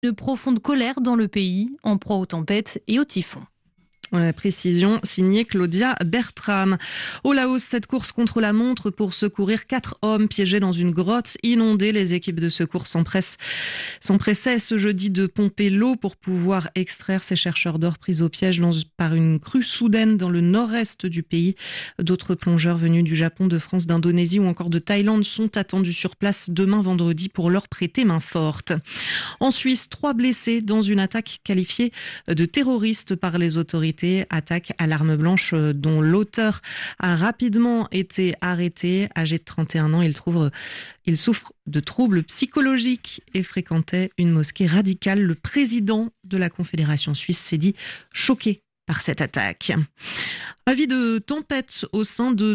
Une profonde colère dans le pays, en proie aux tempêtes et aux typhons. Précision signée Claudia Bertram. Au Laos, cette course contre la montre pour secourir 4 hommes piégés dans une grotte inondée. Les équipes de secours s'empressaient ce jeudi de pomper l'eau pour pouvoir extraire ces chercheurs d'or pris au piège par une crue soudaine dans le nord-est du pays. D'autres plongeurs venus du Japon, de France, d'Indonésie ou encore de Thaïlande sont attendus sur place demain vendredi pour leur prêter main forte. En Suisse, 3 blessés dans une attaque qualifiée de terroriste par les autorités. Attaque à l'arme blanche dont l'auteur a rapidement été arrêté. Âgé de 31 ans, il souffre de troubles psychologiques et fréquentait une mosquée radicale. Le président de la Confédération suisse s'est dit choqué par cette attaque. Avis de tempête au sein de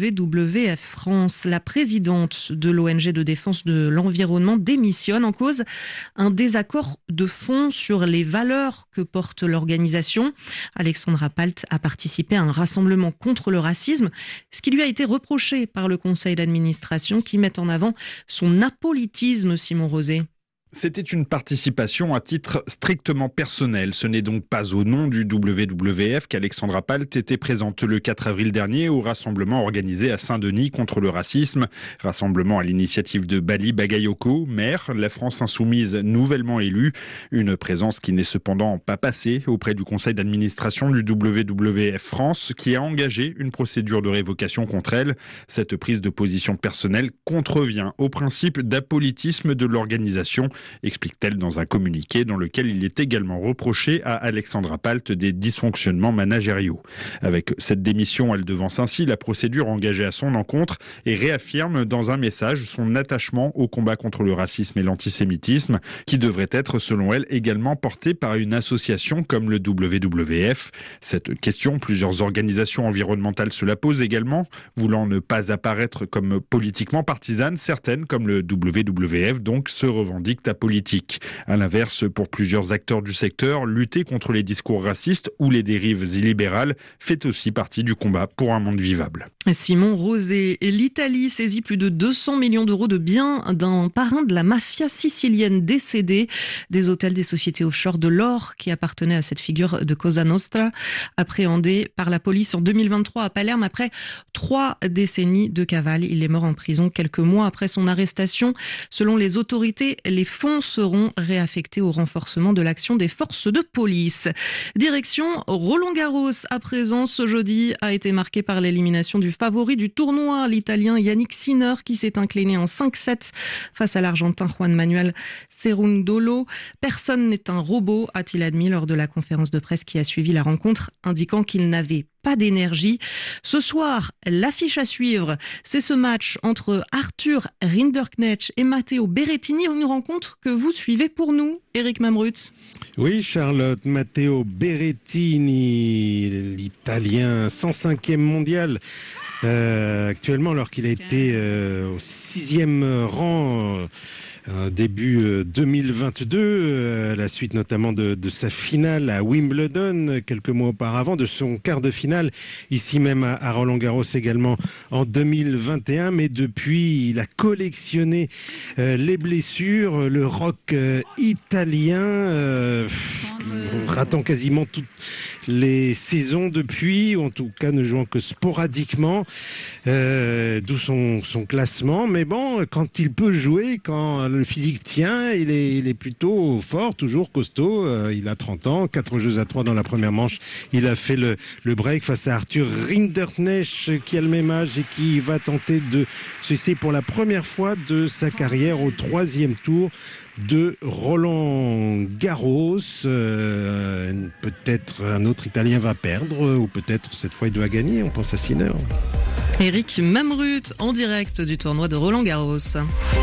WWF France. La présidente de l'ONG de défense de l'environnement démissionne, en cause un désaccord de fond sur les valeurs que porte l'organisation. Alexandra Palt a participé à un rassemblement contre le racisme, ce qui lui a été reproché par le conseil d'administration qui met en avant son apolitisme, Simon Rosé. C'était une participation à titre strictement personnel. Ce n'est donc pas au nom du WWF qu'Alexandra Palt était présente le 4 avril dernier au rassemblement organisé à Saint-Denis contre le racisme. Rassemblement à l'initiative de Bali Bagayoko, maire, la France insoumise nouvellement élue. Une présence qui n'est cependant pas passée auprès du conseil d'administration du WWF France qui a engagé une procédure de révocation contre elle. Cette prise de position personnelle contrevient au principe d'apolitisme de l'organisation, explique-t-elle dans un communiqué dans lequel il est également reproché à Alexandra Palt des dysfonctionnements managériaux. Avec cette démission, elle devance ainsi la procédure engagée à son encontre et réaffirme dans un message son attachement au combat contre le racisme et l'antisémitisme, qui devrait être, selon elle, également porté par une association comme le WWF. Cette question, plusieurs organisations environnementales se la posent également, voulant ne pas apparaître comme politiquement partisanes. Certaines, comme le WWF, donc, se revendiquent politique. À l'inverse, pour plusieurs acteurs du secteur, lutter contre les discours racistes ou les dérives illibérales fait aussi partie du combat pour un monde vivable. Simon Rosé. L'Italie saisit plus de 200 millions d'euros de biens d'un parrain de la mafia sicilienne décédé. Des hôtels, des sociétés offshore, de l'or qui appartenait à cette figure de Cosa Nostra, appréhendé par la police en 2023 à Palerme après 3 décennies de cavale. Il est mort en prison quelques mois après son arrestation. Selon les autorités, les fonds seront réaffectés au renforcement de l'action des forces de police. Direction Roland-Garros à présent. Ce jeudi a été marqué par l'élimination du favori du tournoi, l'Italien Yannick Sinner, qui s'est incliné en 5-7 face à l'Argentin Juan Manuel Cerundolo. Personne n'est un robot, a-t-il admis lors de la conférence de presse qui a suivi la rencontre, indiquant qu'il n'avait pas d'énergie. Ce soir, l'affiche à suivre, c'est ce match entre Arthur Rinderknecht et Matteo Berrettini, une rencontre que vous suivez pour nous, Eric Mamrutz. Oui, Charlotte, Matteo Berrettini, l'Italien 105e mondial, actuellement, alors qu'il a été au 6e rang début 2022, à la suite notamment de sa finale à Wimbledon quelques mois auparavant, de son quart de finale ici même à Roland-Garros également en 2021, mais depuis il a collectionné les blessures, le rock italien, ratant quasiment toutes les saisons depuis, ou en tout cas ne jouant que sporadiquement, d'où son classement. Mais bon, quand il peut jouer, quand le physique tient, il est plutôt fort, toujours costaud. Il a 30 ans, 4 jeux à 3 dans la première manche. Il a fait le break face à Arthur Rinderknecht, qui a le même âge et qui va tenter de cesser pour la première fois de sa carrière au 3e tour de Roland-Garros. Peut-être un autre Italien va perdre, ou peut-être cette fois il doit gagner. On pense à Sinner. Eric Mamrut en direct du tournoi de Roland-Garros.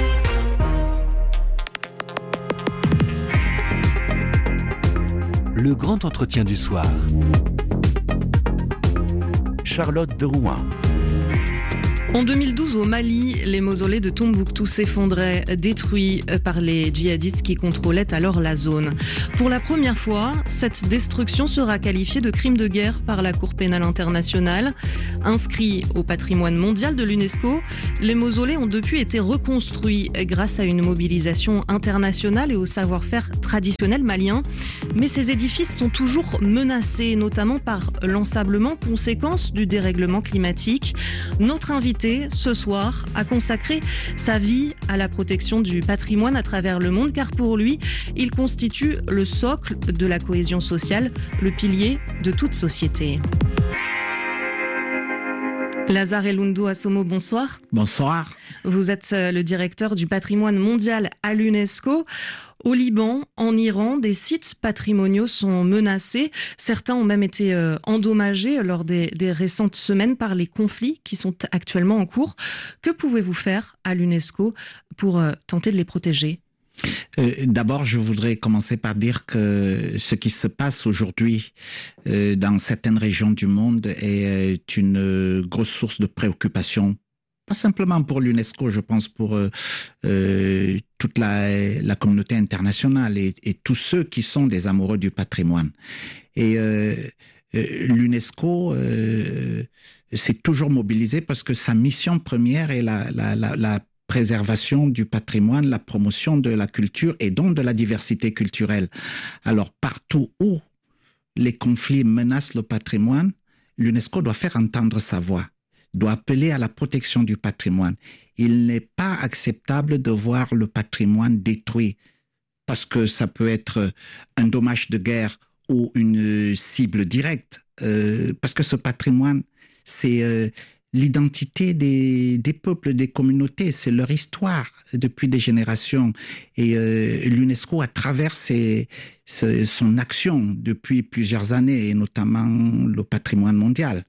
Le grand entretien du soir. Charlotte de Rouen. En 2012, au Mali, les mausolées de Tombouctou s'effondraient, détruits par les djihadistes qui contrôlaient alors la zone. Pour la première fois, cette destruction sera qualifiée de crime de guerre par la Cour pénale internationale. Inscrits au patrimoine mondial de l'UNESCO, les mausolées ont depuis été reconstruits grâce à une mobilisation internationale et au savoir-faire traditionnel malien. Mais ces édifices sont toujours menacés, notamment par l'ensablement, conséquence du dérèglement climatique. Notre invité ce soir a consacré sa vie à la protection du patrimoine à travers le monde, car pour lui, il constitue le socle de la cohésion sociale, le pilier de toute société. Lazare Elundu Asomo, bonsoir. Bonsoir. Vous êtes le directeur du patrimoine mondial à l'UNESCO. Au Liban, en Iran, des sites patrimoniaux sont menacés. Certains ont même été endommagés lors des récentes semaines par les conflits qui sont actuellement en cours. Que pouvez-vous faire à l'UNESCO pour tenter de les protéger ? D'abord, je voudrais commencer par dire que ce qui se passe aujourd'hui dans certaines régions du monde est une grosse source de préoccupation. Pas simplement pour l'UNESCO, je pense pour toute la communauté internationale et tous ceux qui sont des amoureux du patrimoine. Et l'UNESCO s'est toujours mobilisé parce que sa mission première est la préservation du patrimoine, la promotion de la culture et donc de la diversité culturelle. Alors, partout où les conflits menacent le patrimoine, l'UNESCO doit faire entendre sa voix, doit appeler à la protection du patrimoine. Il n'est pas acceptable de voir le patrimoine détruit parce que ça peut être un dommage de guerre ou une cible directe, parce que ce patrimoine, c'est l'identité des peuples, des communautés, c'est leur histoire depuis des générations. Et l'UNESCO, à travers son action depuis plusieurs années, et notamment le patrimoine mondial,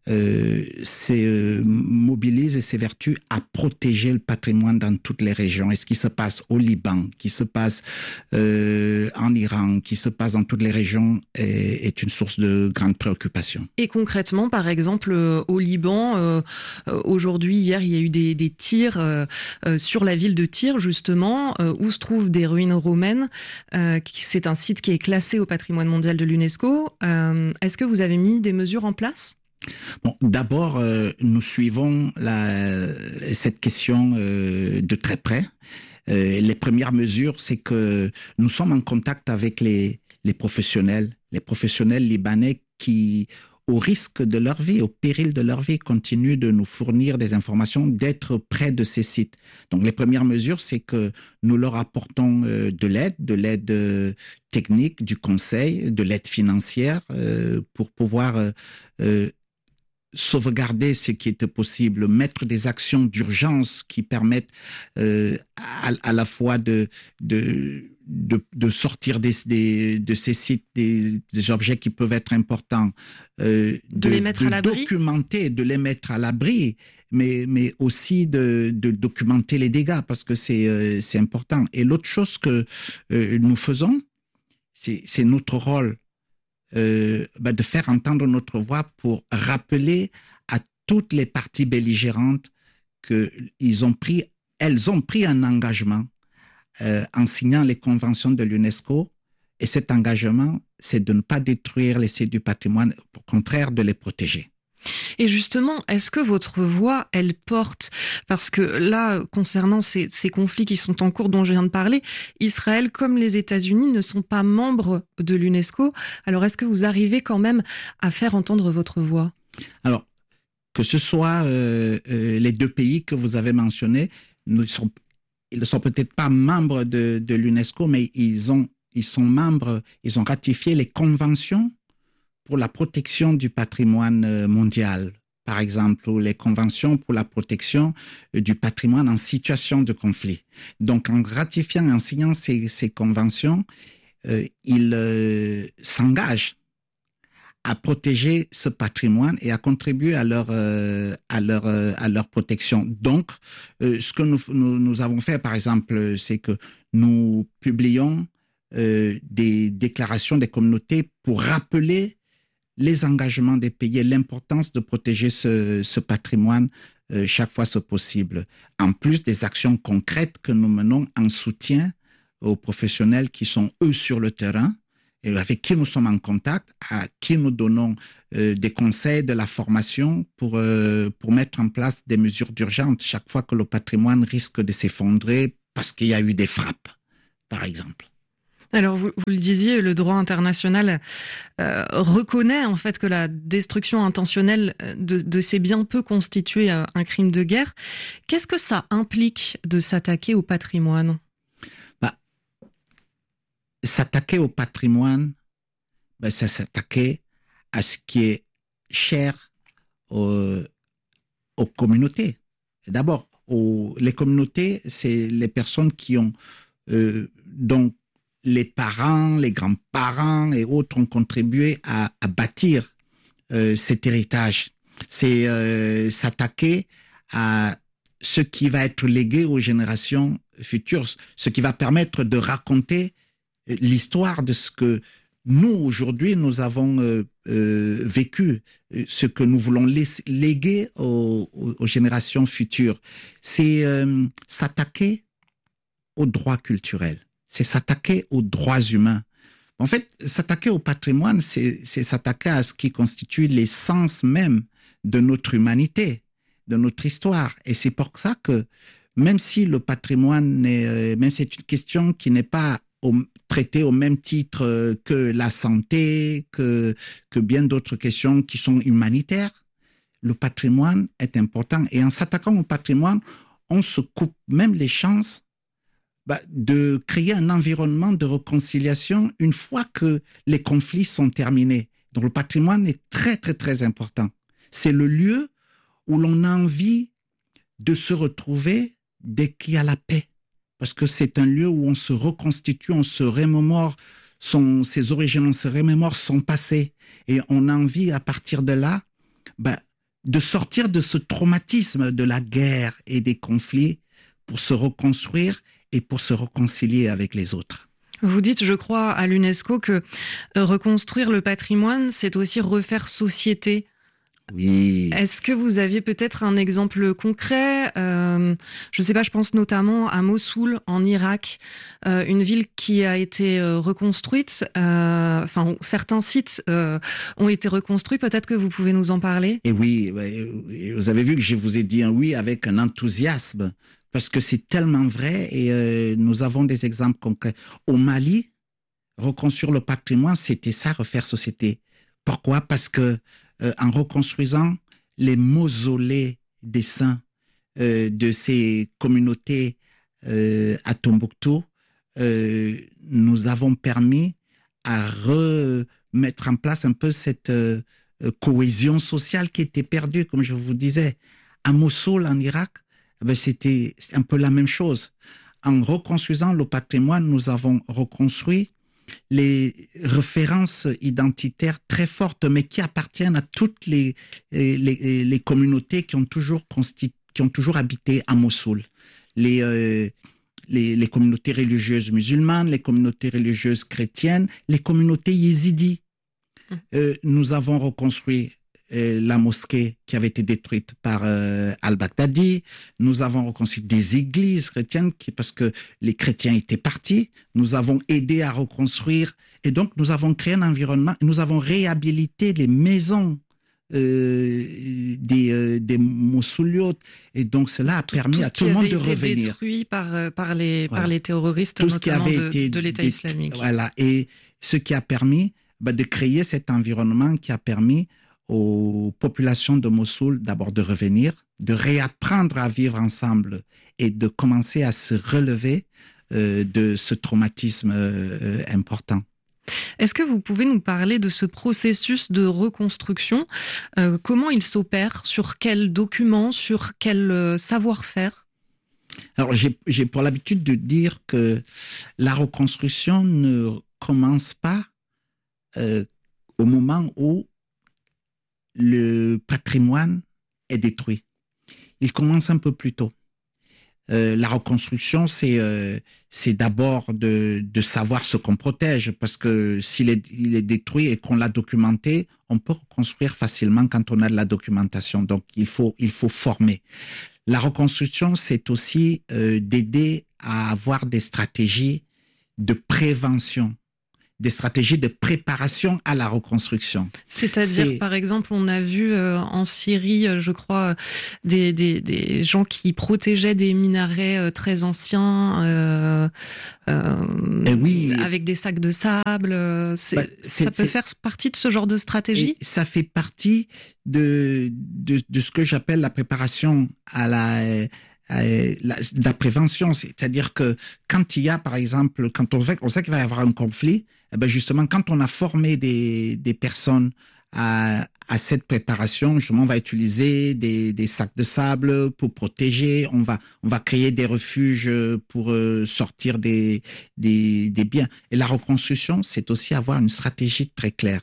mobilise et s'évertue à protéger le patrimoine dans toutes les régions. Et ce qui se passe au Liban, qui se passe en Iran, qui se passe dans toutes les régions est une source de grande préoccupation. Et concrètement, par exemple, au Liban, aujourd'hui, hier, il y a eu des tirs sur la ville de Tyr, justement, où se trouvent des ruines romaines. C'est un site qui est classé au patrimoine mondial de l'UNESCO. Est-ce que vous avez mis des mesures en place ? Bon, d'abord, nous suivons cette question de très près. Les premières mesures, c'est que nous sommes en contact avec les professionnels libanais qui, au risque de leur vie, au péril de leur vie, continuent de nous fournir des informations, d'être près de ces sites. Donc, les premières mesures, c'est que nous leur apportons de l'aide technique, du conseil, de l'aide financière pour pouvoir sauvegarder ce qui était possible, mettre des actions d'urgence qui permettent à la fois de sortir de ces sites des objets qui peuvent être importants, de les mettre à l'abri, documenter, de les mettre à l'abri, mais aussi de documenter les dégâts parce que c'est important. Et l'autre chose que nous faisons, c'est notre rôle. De faire entendre notre voix pour rappeler à toutes les parties belligérantes qu'elles ont pris un engagement en signant les conventions de l'UNESCO. Et cet engagement, c'est de ne pas détruire les sites du patrimoine, au contraire de les protéger. Et justement, est-ce que votre voix, elle porte ? Parce que là, concernant ces conflits qui sont en cours dont je viens de parler, Israël comme les États-Unis ne sont pas membres de l'UNESCO. Alors, est-ce que vous arrivez quand même à faire entendre votre voix ? Alors, que ce soit les deux pays que vous avez mentionnés, ils ne sont peut-être pas membres de l'UNESCO, mais ils sont membres, ils ont ratifié les conventions pour la protection du patrimoine mondial, par exemple, ou les conventions pour la protection du patrimoine en situation de conflit. Donc, en ratifiant et en signant ces conventions, ils s'engagent à protéger ce patrimoine et à contribuer à leur protection. Donc, ce que nous avons fait, par exemple, c'est que nous publions des déclarations des communautés pour rappeler les engagements des pays et l'importance de protéger ce patrimoine chaque fois ce possible. En plus des actions concrètes que nous menons en soutien aux professionnels qui sont eux sur le terrain et avec qui nous sommes en contact, à qui nous donnons des conseils, de la formation pour mettre en place des mesures d'urgence chaque fois que le patrimoine risque de s'effondrer parce qu'il y a eu des frappes, par exemple. Alors, vous le disiez, le droit international reconnaît en fait que la destruction intentionnelle de ces biens peut constituer un crime de guerre. Qu'est-ce que ça implique de s'attaquer au patrimoine ? S'attaquer au patrimoine, c'est s'attaquer à ce qui est cher aux communautés. D'abord, les communautés, c'est les personnes qui ont donc les parents, les grands-parents et autres ont contribué à bâtir cet héritage. C'est s'attaquer à ce qui va être légué aux générations futures, ce qui va permettre de raconter l'histoire de ce que nous, aujourd'hui, nous avons vécu, ce que nous voulons léguer aux générations futures. C'est s'attaquer aux droits culturels, c'est s'attaquer aux droits humains. En fait, s'attaquer au patrimoine, c'est s'attaquer à ce qui constitue l'essence même de notre humanité, de notre histoire. Et c'est pour ça que même si le patrimoine, même si c'est une question qui n'est pas traitée au même titre que la santé, que bien d'autres questions qui sont humanitaires, le patrimoine est important. Et en s'attaquant au patrimoine, on se coupe même les chances de créer un environnement de réconciliation une fois que les conflits sont terminés. Donc le patrimoine est très, très, très important. C'est le lieu où l'on a envie de se retrouver dès qu'il y a la paix. Parce que c'est un lieu où on se reconstitue, on se remémore ses origines, on se remémore son passé. Et on a envie, à partir de là, de sortir de ce traumatisme de la guerre et des conflits pour se reconstruire et pour se réconcilier avec les autres. Vous dites, je crois, à l'UNESCO que reconstruire le patrimoine, c'est aussi refaire société. Oui. Est-ce que vous aviez peut-être un exemple concret ? Je ne sais pas, je pense notamment à Mossoul, en Irak, une ville qui a été reconstruite. Certains sites ont été reconstruits. Peut-être que vous pouvez nous en parler ? Et oui, vous avez vu que je vous ai dit un oui avec un enthousiasme, parce que c'est tellement vrai et nous avons des exemples concrets. Au Mali, reconstruire le patrimoine, c'était ça, refaire société. Pourquoi ? Parce que en reconstruisant les mausolées des saints de ces communautés à Tombouctou, nous avons permis à remettre en place un peu cette cohésion sociale qui était perdue, comme je vous disais. À Mossoul, en Irak, c'était un peu la même chose. En reconstruisant le patrimoine, nous avons reconstruit les références identitaires très fortes, mais qui appartiennent à toutes les communautés qui ont toujours habité à Mossoul. Les communautés religieuses musulmanes, les communautés religieuses chrétiennes, les communautés yézidis. Nous avons reconstruit la mosquée qui avait été détruite par al-Baghdadi. Nous avons reconstruit des églises chrétiennes parce que les chrétiens étaient partis. Nous avons aidé à reconstruire et donc nous avons créé un environnement. Nous avons réhabilité les maisons des Mossouliotes et donc cela a permis à tout le monde de revenir. Tout ce qui avait été détruit par les terroristes, tout notamment de l'État islamique. Voilà, et ce qui a permis de créer cet environnement qui a permis aux populations de Mossoul d'abord de revenir, de réapprendre à vivre ensemble et de commencer à se relever de ce traumatisme important. Est-ce que vous pouvez nous parler de ce processus de reconstruction ? Comment il s'opère ? Sur quels documents ? Sur quel savoir-faire ? Alors, j'ai pour l'habitude de dire que la reconstruction ne commence pas au moment où le patrimoine est détruit. Il commence un peu plus tôt. La reconstruction, c'est d'abord de savoir ce qu'on protège, parce que s'il est détruit et qu'on l'a documenté, on peut reconstruire facilement quand on a de la documentation. Donc, il faut former. La reconstruction, c'est aussi d'aider à avoir des stratégies de prévention, des stratégies de préparation à la reconstruction. C'est-à-dire, par exemple, on a vu en Syrie, je crois, des gens qui protégeaient des minarets très anciens, oui, avec des sacs de sable. Ça peut faire partie de ce genre de stratégie? Ça fait partie de ce que j'appelle la préparation à la prévention, c'est-à-dire que quand il y a, par exemple, quand on sait qu'il va y avoir un conflit, eh ben justement, quand on a formé des personnes à cette préparation, justement, on va utiliser des sacs de sable pour protéger, on va créer des refuges pour sortir des biens. Et la reconstruction, c'est aussi avoir une stratégie très claire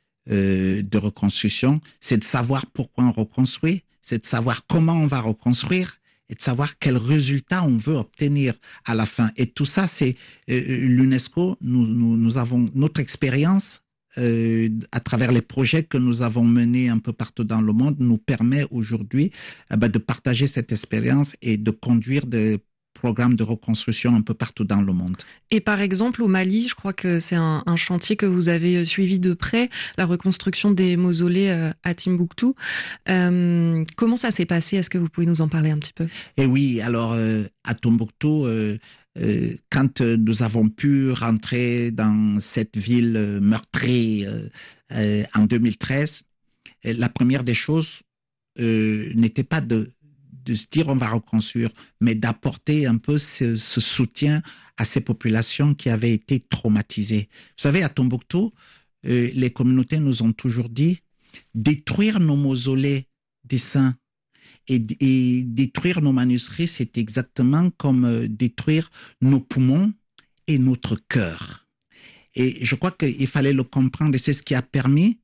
de reconstruction, c'est de savoir pourquoi on reconstruit, c'est de savoir comment on va reconstruire, et de savoir quel résultat on veut obtenir à la fin. Et tout ça, c'est l'UNESCO. Nous avons notre expérience à travers les projets que nous avons menés un peu partout dans le monde nous permet aujourd'hui de partager cette expérience et de conduire des programmes de reconstruction un peu partout dans le monde. Et par exemple, au Mali, je crois que c'est un chantier que vous avez suivi de près, la reconstruction des mausolées à Timbuktu. Comment ça s'est passé? Est-ce que vous pouvez nous en parler un petit peu? Eh oui, alors à Tombouctou, quand nous avons pu rentrer dans cette ville meurtrie en 2013, la première des choses n'était pas de se dire on va reconstruire, mais d'apporter un peu ce soutien à ces populations qui avaient été traumatisées. Vous savez, à Tombouctou, les communautés nous ont toujours dit détruire nos mausolées des saints et détruire nos manuscrits, c'est exactement comme détruire nos poumons et notre cœur. Et je crois qu'il fallait le comprendre, et c'est ce qui a permis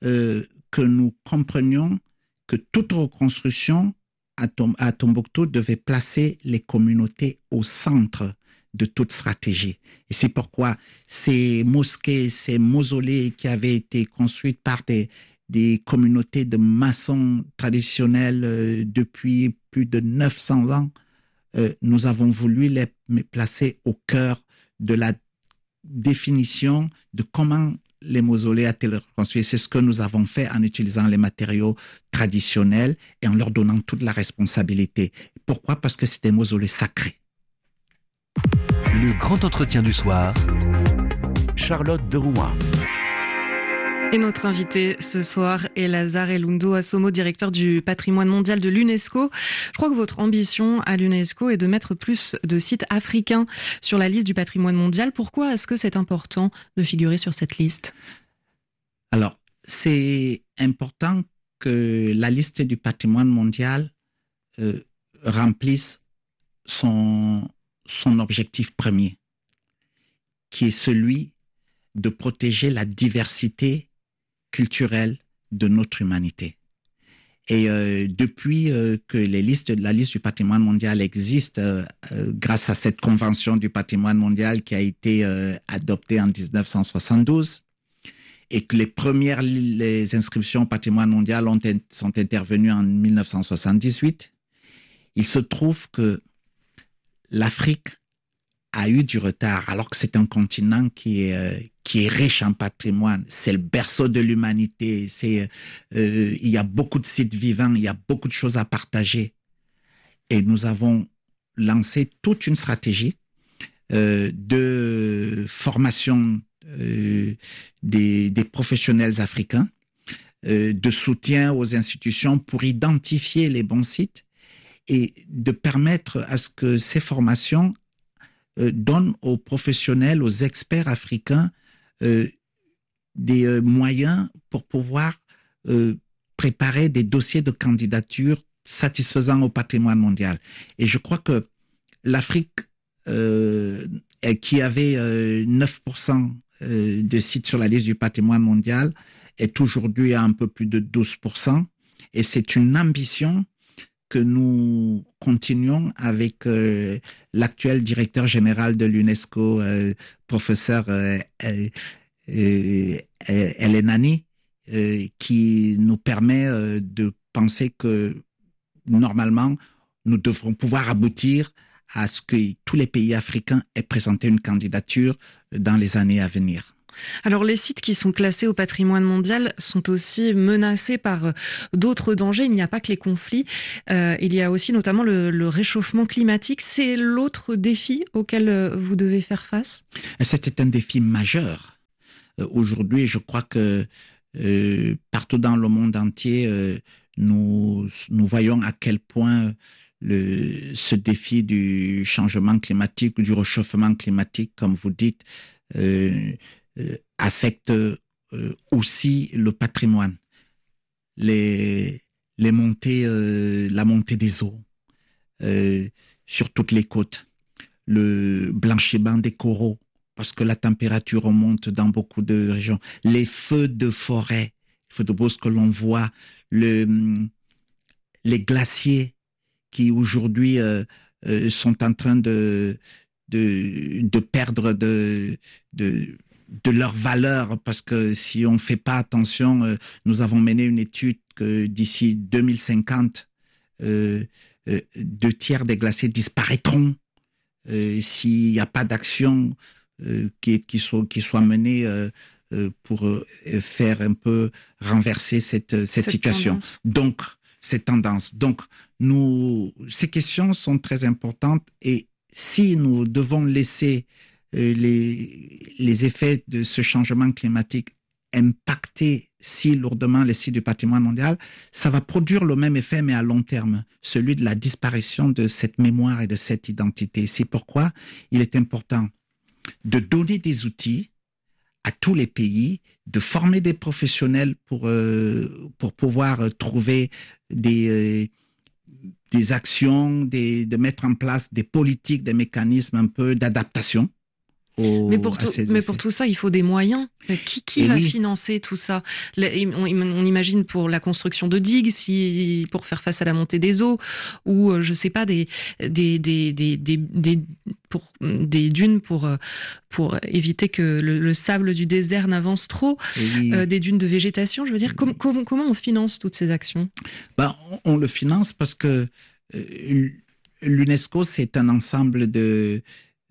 que nous comprenions que toute reconstruction à Tombouctou devait placer les communautés au centre de toute stratégie. Et c'est pourquoi ces mosquées, ces mausolées qui avaient été construites par des communautés de maçons traditionnels depuis plus de 900 ans, nous avons voulu les placer au cœur de la définition de comment les mausolées a été reconstruit. C'est ce que nous avons fait en utilisant les matériaux traditionnels et en leur donnant toute la responsabilité. Pourquoi? Parce que c'est des mausolées sacrés. Le grand entretien du soir, Charlotte de Rouen. Et notre invité ce soir est Lazare Elundo Assomo, directeur du patrimoine mondial de l'UNESCO. Je crois que votre ambition à l'UNESCO est de mettre plus de sites africains sur la liste du patrimoine mondial. Pourquoi est-ce que c'est important de figurer sur cette liste? Alors, c'est important que la liste du patrimoine mondial remplisse son objectif premier, qui est celui de protéger la diversité culturelle de notre humanité. Et depuis que la liste du patrimoine mondial existe, grâce à cette convention du patrimoine mondial qui a été adoptée en 1972, et que les inscriptions au patrimoine mondial sont intervenues en 1978, il se trouve que l'Afrique a eu du retard, alors que c'est un continent qui est riche en patrimoine. C'est le berceau de l'humanité. Il y a beaucoup de sites vivants, il y a beaucoup de choses à partager. Et nous avons lancé toute une stratégie de formation des professionnels africains, de soutien aux institutions pour identifier les bons sites et de permettre à ce que ces formations donnent aux professionnels, aux experts africains des moyens pour pouvoir préparer des dossiers de candidature satisfaisants au patrimoine mondial. Et je crois que l'Afrique, qui avait 9% de sites sur la liste du patrimoine mondial, est aujourd'hui à un peu plus de 12%. Et c'est une ambition que nous continuons avec l'actuel directeur général de l'UNESCO, professeur Elenani, qui nous permet de penser que normalement, nous devrons pouvoir aboutir à ce que tous les pays africains aient présenté une candidature dans les années à venir. Alors les sites qui sont classés au patrimoine mondial sont aussi menacés par d'autres dangers. Il n'y a pas que les conflits, il y a aussi notamment le réchauffement climatique. C'est l'autre défi auquel vous devez faire face? C'était un défi majeur. Aujourd'hui, je crois que partout dans le monde entier, nous voyons à quel point ce défi du changement climatique ou du réchauffement climatique, comme vous dites, affecte aussi le patrimoine, la montée des eaux sur toutes les côtes, le blanchiment des coraux parce que la température remonte dans beaucoup de régions, les feux de forêt, feux de brousse que l'on voit, les glaciers qui aujourd'hui sont en train de perdre de leur valeur, parce que si on ne fait pas attention, nous avons mené une étude que d'ici 2050, 2 tiers des glaciers disparaîtront s'il n'y a pas d'action qui soit menée pour faire un peu renverser cette situation. Tendance. Donc, cette tendance. Donc, ces questions sont très importantes, et si nous devons laisser les effets de ce changement climatique impacter si lourdement les sites du patrimoine mondial, ça va produire le même effet, mais à long terme, celui de la disparition de cette mémoire et de cette identité. C'est pourquoi il est important de donner des outils à tous les pays, de former des professionnels pour pouvoir trouver des actions, de mettre en place des politiques, des mécanismes un peu d'adaptation. Mais pour tout ça, il faut des moyens. Qui va financer tout ça? On imagine pour la construction de digues, pour faire face à la montée des eaux, ou je sais pas, des dunes pour éviter que le sable du désert n'avance trop, des dunes de végétation. Je veux dire, comment on finance toutes ces actions? On le finance parce que l'UNESCO, c'est un ensemble de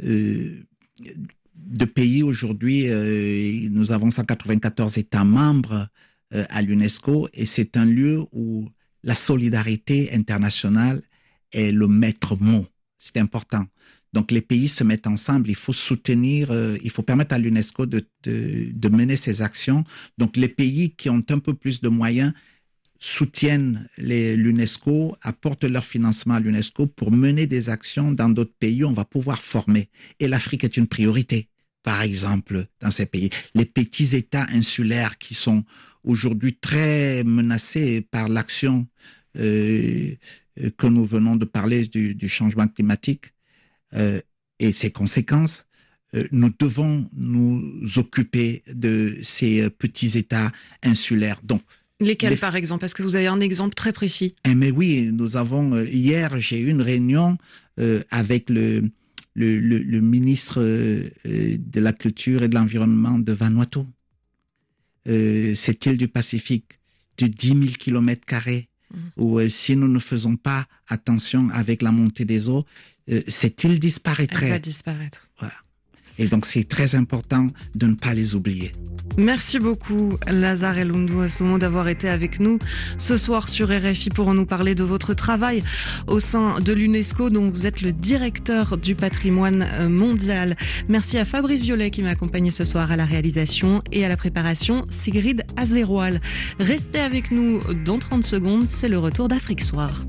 pays aujourd'hui. Nous avons 194 États membres à l'UNESCO, et c'est un lieu où la solidarité internationale est le maître mot. C'est important. Donc les pays se mettent ensemble, il faut soutenir, il faut permettre à l'UNESCO de mener ses actions. Donc les pays qui ont un peu plus de moyens soutiennent l'UNESCO, apportent leur financement à l'UNESCO pour mener des actions dans d'autres pays où on va pouvoir former. Et l'Afrique est une priorité, par exemple, dans ces pays. Les petits États insulaires qui sont aujourd'hui très menacés par l'action que nous venons de parler du changement climatique et ses conséquences, nous devons nous occuper de ces petits États insulaires. Donc, lesquels, par exemple? Est-ce que vous avez un exemple très précis? Mais oui, nous avons hier, j'ai eu une réunion avec le ministre de la Culture et de l'Environnement de Vanuatu. Cette île du Pacifique de 10 000 km², où si nous ne faisons pas attention avec la montée des eaux, cette île disparaîtrait. Elle va disparaître. Voilà. Et donc, c'est très important de ne pas les oublier. Merci beaucoup, Lazare Elundu Assomo, d'avoir été avec nous ce soir sur RFI pour nous parler de votre travail au sein de l'UNESCO, dont vous êtes le directeur du patrimoine mondial. Merci à Fabrice Violet qui m'a accompagné ce soir à la réalisation et à la préparation, Sigrid Azeroual. Restez avec nous dans 30 secondes, c'est le retour d'Afrique Soir.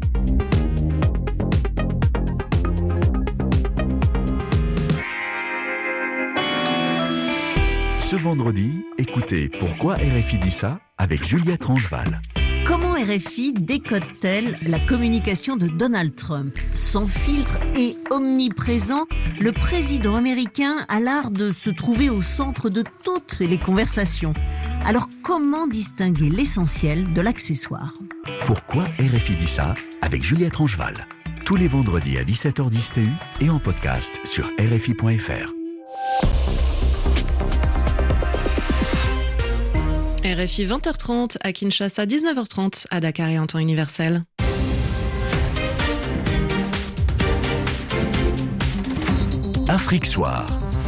Ce vendredi, écoutez Pourquoi RFI dit ça avec Juliette Rangeval. Comment RFI décode-t-elle la communication de Donald Trump ? Sans filtre et omniprésent, le président américain a l'art de se trouver au centre de toutes les conversations. Alors comment distinguer l'essentiel de l'accessoire ? Pourquoi RFI dit ça ? Avec Juliette Rangeval. Tous les vendredis à 17h10 TU et en podcast sur RFI.fr. RFI 20h30 à Kinshasa, 19h30 à Dakar et en temps universel. Afrique Soir.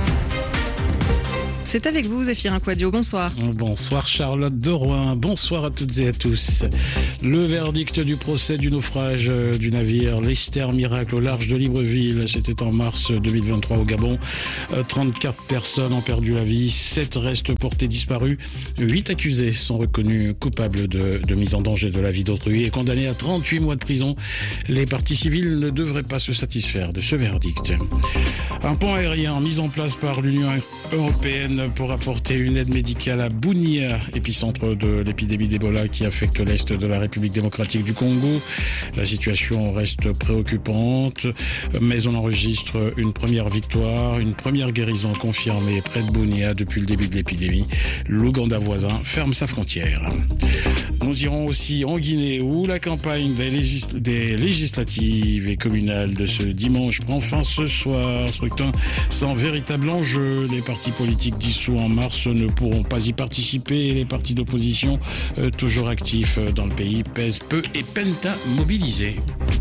C'est avec vous, Zéphirin Quadio. Bonsoir. Bonsoir, Charlotte de Rouen. Bonsoir à toutes et à tous. Le verdict du procès du naufrage du navire l'Esther Miracle au large de Libreville. C'était en mars 2023 au Gabon. 34 personnes ont perdu la vie. 7 restent portés disparus. 8 accusés sont reconnus coupables de mise en danger de la vie d'autrui et condamnés à 38 mois de prison. Les parties civiles ne devraient pas se satisfaire de ce verdict. Un pont aérien mis en place par l'Union européenne pour apporter une aide médicale à Bunia, épicentre de l'épidémie d'Ebola qui affecte l'est de la République démocratique du Congo. La situation reste préoccupante, mais on enregistre une première victoire, une première guérison confirmée près de Bunia depuis le début de l'épidémie. L'Ouganda voisin ferme sa frontière. Nous irons aussi en Guinée où la campagne des législatives et communales de ce dimanche prend fin ce soir. Scrutin sans véritable enjeu. Les partis politiques dissous en mars ne pourront pas y participer et les partis d'opposition toujours actifs dans le pays pèsent peu et peinent à mobiliser.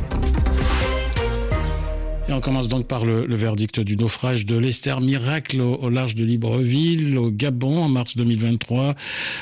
Et on commence donc par le verdict du naufrage de l'Esther Miracle au large de Libreville, au Gabon, en mars 2023.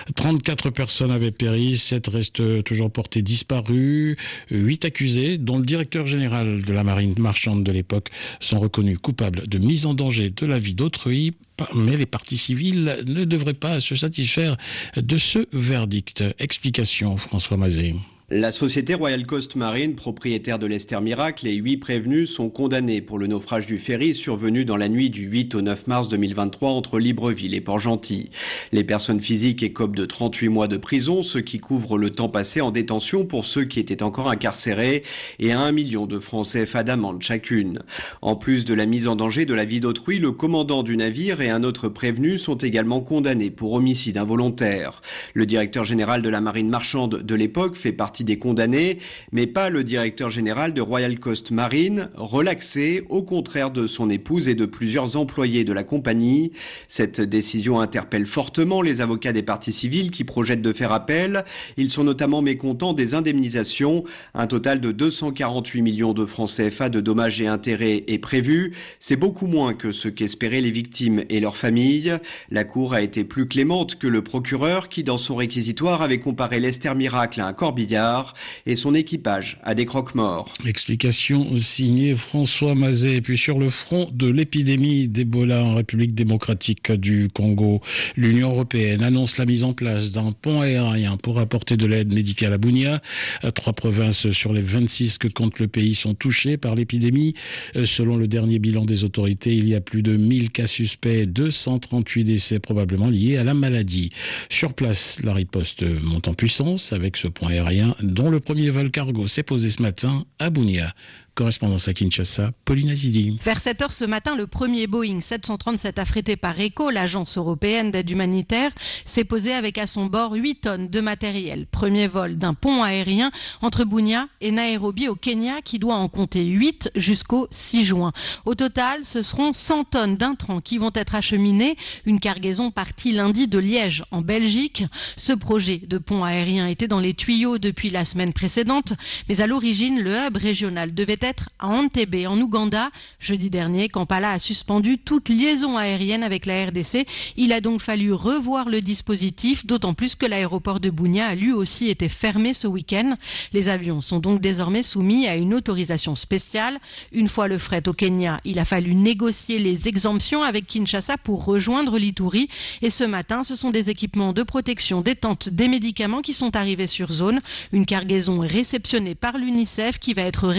34 personnes avaient péri, 7 restent toujours portés disparus. 8 accusés, dont le directeur général de la marine marchande de l'époque, sont reconnus coupables de mise en danger de la vie d'autrui. Mais les parties civiles ne devraient pas se satisfaire de ce verdict. Explication, François Mazet. La société Royal Coast Marine, propriétaire de l'Esther Miracle, et 8 prévenus sont condamnés pour le naufrage du ferry survenu dans la nuit du 8 au 9 mars 2023 entre Libreville et Port-Gentil. Les personnes physiques écopent de 38 mois de prison, ce qui couvre le temps passé en détention pour ceux qui étaient encore incarcérés, et à 1 million de francs CFA d'amende chacune. En plus de la mise en danger de la vie d'autrui, le commandant du navire et un autre prévenu sont également condamnés pour homicide involontaire. Le directeur général de la marine marchande de l'époque fait partie des condamnés, mais pas le directeur général de Royal Coast Marine, relaxé, au contraire de son épouse et de plusieurs employés de la compagnie. Cette décision interpelle fortement les avocats des parties civiles qui projettent de faire appel. Ils sont notamment mécontents des indemnisations. Un total de 248 millions de francs CFA de dommages et intérêts est prévu. C'est beaucoup moins que ce qu'espéraient les victimes et leurs familles. La Cour a été plus clémente que le procureur qui, dans son réquisitoire, avait comparé l'Esther Miracle à un corbillard et son équipage à des croque-morts. Explication signée François Mazet. Et puis sur le front de l'épidémie d'Ebola en République démocratique du Congo, l'Union européenne annonce la mise en place d'un pont aérien pour apporter de l'aide médicale à Bunia. 3 provinces sur les 26 que compte le pays sont touchées par l'épidémie. Selon le dernier bilan des autorités, il y a plus de 1000 cas suspects, 238 décès probablement liés à la maladie. Sur place, la riposte monte en puissance avec ce pont aérien dont le premier vol cargo s'est posé ce matin à Bunia. Correspondance à Kinshasa, Pauline Azidi. Vers 7h ce matin, le premier Boeing 737 affrété par ECHO, l'agence européenne d'aide humanitaire, s'est posé avec à son bord 8 tonnes de matériel. Premier vol d'un pont aérien entre Bunia et Nairobi au Kenya qui doit en compter 8 jusqu'au 6 juin. Au total, ce seront 100 tonnes d'intrants qui vont être acheminées. Une cargaison partie lundi de Liège en Belgique. Ce projet de pont aérien était dans les tuyaux depuis la semaine précédente, mais à l'origine, le hub régional devait être à Entebbe, en Ouganda. Jeudi dernier, Kampala a suspendu toute liaison aérienne avec la RDC. Il a donc fallu revoir le dispositif, d'autant plus que l'aéroport de Bunia a lui aussi été fermé ce week-end. Les avions sont donc désormais soumis à une autorisation spéciale. Une fois le fret au Kenya, il a fallu négocier les exemptions avec Kinshasa pour rejoindre l'Ituri. Et ce matin, ce sont des équipements de protection, des tentes, des médicaments qui sont arrivés sur zone. Une cargaison réceptionnée par l'UNICEF qui va être répartie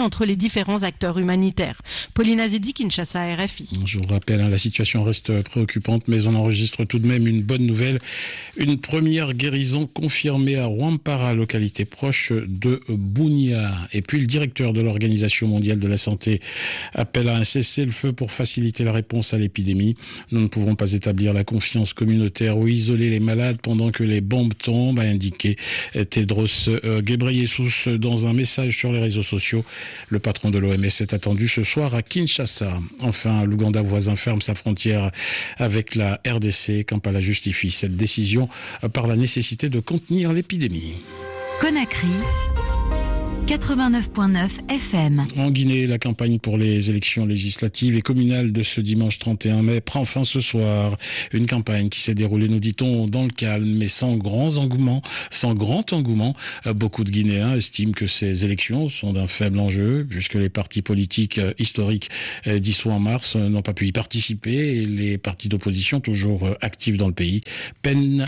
entre les différents acteurs humanitaires. Pauline Azedi, Kinshasa, RFI. Je vous rappelle, la situation reste préoccupante, mais on enregistre tout de même une bonne nouvelle. Une première guérison confirmée à Rwampara, localité proche de Bunia. Et puis le directeur de l'Organisation mondiale de la santé appelle à un cessez-le-feu pour faciliter la réponse à l'épidémie. Nous ne pouvons pas établir la confiance communautaire ou isoler les malades pendant que les bombes tombent, a indiqué Tedros Ghebreyesus dans un message sur les réseaux sociaux. Le patron de l'OMS est attendu ce soir à Kinshasa. Enfin, l'Ouganda voisin ferme sa frontière avec la RDC. Kampala justifie cette décision par la nécessité de contenir l'épidémie. Conakry 89.9 FM. En Guinée, la campagne pour les élections législatives et communales de ce dimanche 31 mai prend fin ce soir. Une campagne qui s'est déroulée, nous dit-on, dans le calme, mais sans grand engouement. Beaucoup de Guinéens estiment que ces élections sont d'un faible enjeu, puisque les partis politiques historiques dissous en mars n'ont pas pu y participer, et les partis d'opposition, toujours actifs dans le pays, peinent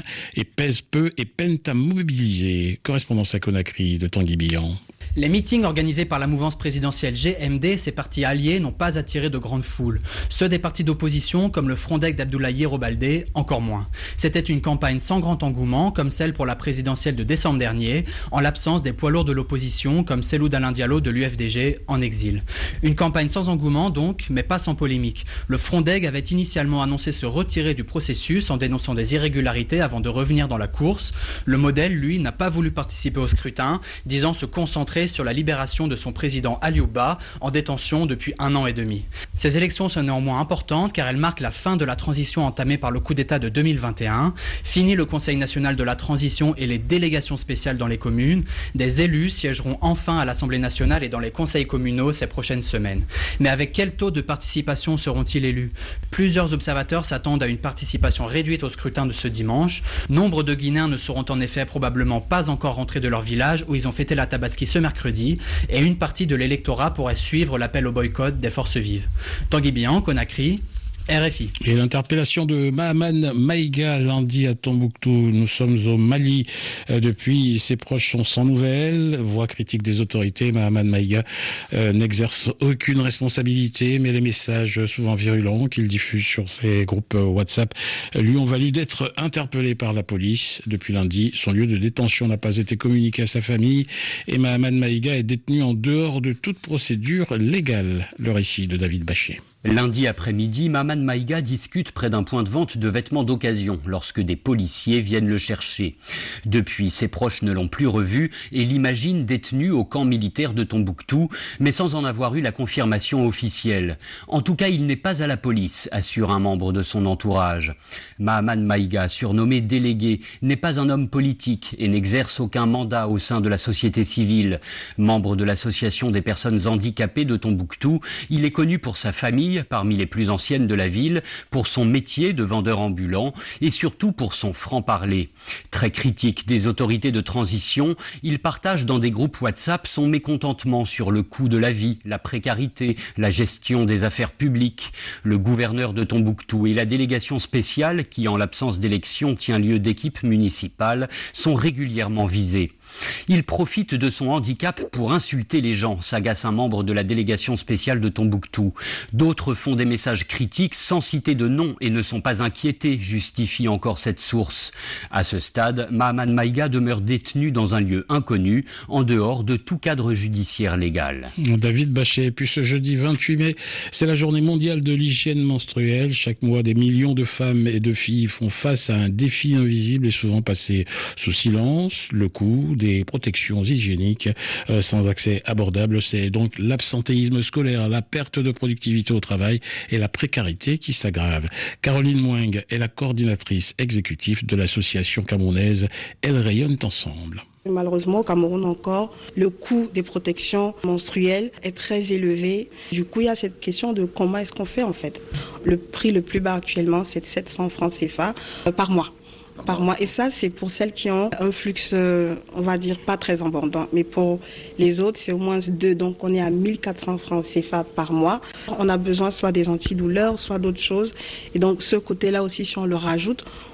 à mobiliser. Correspondance à Conakry de Tanguy Billan. Les meetings organisés par la mouvance présidentielle GMD, ces partis alliés, n'ont pas attiré de grandes foules. Ceux des partis d'opposition, comme le Frondec d'Abdoulaye Robaldé, encore moins. C'était une campagne sans grand engouement, comme celle pour la présidentielle de décembre dernier, en l'absence des poids lourds de l'opposition, comme Cellou Dalein Diallo de l'UFDG, en exil. Une campagne sans engouement donc, mais pas sans polémique. Le Frondec avait initialement annoncé se retirer du processus en dénonçant des irrégularités avant de revenir dans la course. Le modèle, lui, n'a pas voulu participer au scrutin, disant se concentrer sur la libération de son président Aliouba, en détention depuis 1 an et demi. Ces élections sont néanmoins importantes car elles marquent la fin de la transition entamée par le coup d'État de 2021. Fini le Conseil national de la transition et les délégations spéciales dans les communes. Des élus siégeront enfin à l'Assemblée nationale et dans les conseils communaux ces prochaines semaines. Mais avec quel taux de participation seront-ils élus ? Plusieurs observateurs s'attendent à une participation réduite au scrutin de ce dimanche. Nombre de Guinéens ne seront en effet probablement pas encore rentrés de leur village où ils ont fêté la Tabaski ce mercredi, et une partie de l'électorat pourrait suivre l'appel au boycott des forces vives. Tanguy Billan, Conakry, RFI. Et l'interpellation de Mahaman Maïga lundi à Tombouctou. Nous sommes au Mali. Depuis, ses proches sont sans nouvelles. Voix critique des autorités. Mahaman Maïga n'exerce aucune responsabilité, mais les messages souvent virulents qu'il diffuse sur ses groupes WhatsApp lui ont valu d'être interpellé par la police. Depuis lundi, son lieu de détention n'a pas été communiqué à sa famille et Mahaman Maïga est détenu en dehors de toute procédure légale. Le récit de David Bachet. Lundi après-midi, Mahaman Maïga discute près d'un point de vente de vêtements d'occasion lorsque des policiers viennent le chercher. Depuis, ses proches ne l'ont plus revu et l'imaginent détenu au camp militaire de Tombouctou, mais sans en avoir eu la confirmation officielle. En tout cas, il n'est pas à la police, assure un membre de son entourage. Mahaman Maïga, surnommé délégué, n'est pas un homme politique et n'exerce aucun mandat au sein de la société civile. Membre de l'association des personnes handicapées de Tombouctou, il est connu pour sa famille, parmi les plus anciennes de la ville, pour son métier de vendeur ambulant et surtout pour son franc-parler. Très critique des autorités de transition, il partage dans des groupes WhatsApp son mécontentement sur le coût de la vie, la précarité, la gestion des affaires publiques. Le gouverneur de Tombouctou et la délégation spéciale, qui en l'absence d'élection tient lieu d'équipe municipale, sont régulièrement visés. Il profite de son handicap pour insulter les gens, s'agace un membre de la délégation spéciale de Tombouctou. D'autres font des messages critiques sans citer de nom et ne sont pas inquiétés, justifie encore cette source. À ce stade, Mahaman Maïga demeure détenu dans un lieu inconnu, en dehors de tout cadre judiciaire légal. David Bachet. Puis ce jeudi 28 mai, c'est la journée mondiale de l'hygiène menstruelle. Chaque mois, des millions de femmes et de filles font face à un défi invisible et souvent passé sous silence. Le coût des protections hygiéniques sans accès abordable, c'est donc l'absentéisme scolaire, la perte de productivité au travail et la précarité qui s'aggrave. Caroline Mweng est la coordinatrice exécutive de l'association camerounaise Elles rayonnent ensemble. Malheureusement, au Cameroun encore, le coût des protections menstruelles est très élevé. Du coup, il y a cette question de comment est-ce qu'on fait en fait. Le prix le plus bas actuellement, c'est 700 francs CFA par mois. Et ça, c'est pour celles qui ont un flux, on va dire, pas très abondant. Mais pour les autres, c'est au moins 2. Donc, on est à 1400 francs CFA par mois. On a besoin soit des antidouleurs, soit d'autres choses. Et donc, ce côté-là aussi, si on le rajoute,